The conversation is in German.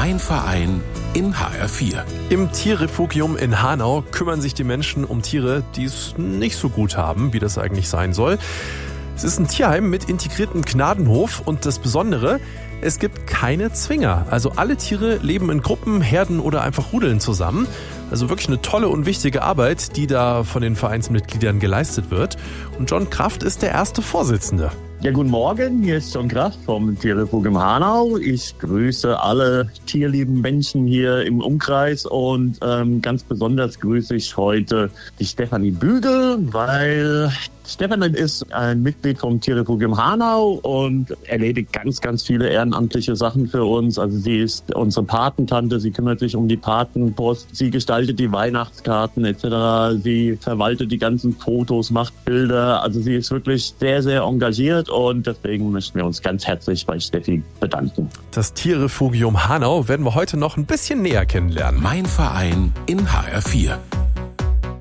Mein Verein in HR4. Im Tierrefugium in Hanau kümmern sich die Menschen um Tiere, die es nicht so gut haben, wie das eigentlich sein soll. Es ist ein Tierheim mit integriertem Gnadenhof und das Besondere, es gibt keine Zwinger. Also alle Tiere leben in Gruppen, Herden oder einfach Rudeln zusammen. Also wirklich eine tolle und wichtige Arbeit, die da von den Vereinsmitgliedern geleistet wird. Und John Kraft ist der erste Vorsitzende. Ja, guten Morgen, hier ist John Kraft vom Tierrefugium Hanau. Ich grüße alle tierlieben Menschen hier im Umkreis und ganz besonders grüße ich heute die Stefanie Bügel, weil Stefanie ist ein Mitglied vom Tierrefugium Hanau und erledigt ganz, ganz viele ehrenamtliche Sachen für uns. Also sie ist unsere Patentante, sie kümmert sich um die Patenpost, sie gestaltet die Weihnachtskarten etc. Sie verwaltet die ganzen Fotos, macht Bilder. Also sie ist wirklich sehr, sehr engagiert und deswegen möchten wir uns ganz herzlich bei Steffi bedanken. Das Tierrefugium Hanau werden wir heute noch ein bisschen näher kennenlernen. Mein Verein in HR4.